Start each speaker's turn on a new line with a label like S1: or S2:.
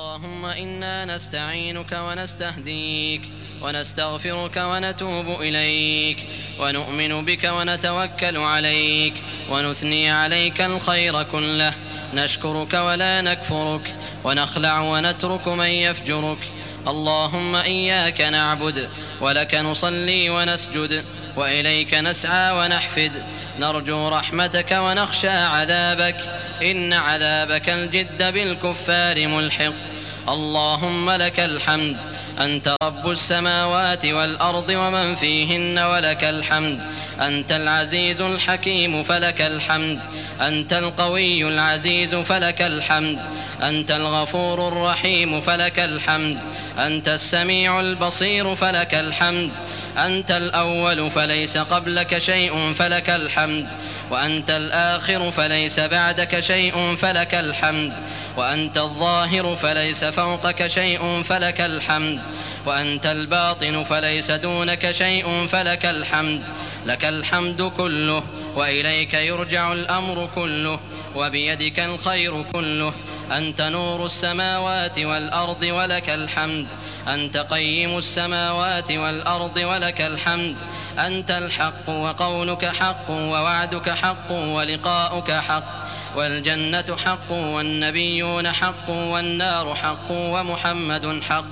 S1: اللهم إنا نستعينك ونستهديك ونستغفرك ونتوب إليك ونؤمن بك ونتوكل عليك ونثني عليك الخير كله، نشكرك ولا نكفرك ونخلع ونترك من يفجرك. اللهم إياك نعبد ولك نصلي ونسجد وإليك نسعى ونحفد، نرجو رحمتك ونخشى عذابك، إن عذابك الجد بالكفار ملحق. اللهم لك الحمد، أنت رب السماوات والأرض ومن فيهن ولك الحمد، أنت العزيز الحكيم فلك الحمد، أنت القوي العزيز فلك الحمد، أنت الغفور الرحيم فلك الحمد، أنت السميع البصير فلك الحمد، أنت الأول فليس قبلك شيء فلك الحمد، وأنت الآخر فليس بعدك شيء فلك الحمد، وأنت الظاهر فليس فوقك شيء فلك الحمد، وأنت الباطن فليس دونك شيء فلك الحمد. لك الحمد كله وإليك يرجع الأمر كله وبيدك الخير كله، أنت نور السماوات والأرض ولك الحمد، أنت قيم السماوات والأرض ولك الحمد، أنت الحق وقولك حق ووعدك حق ولقاؤك حق، والجنة حق والنبيون حق والنار حق ومحمد حق.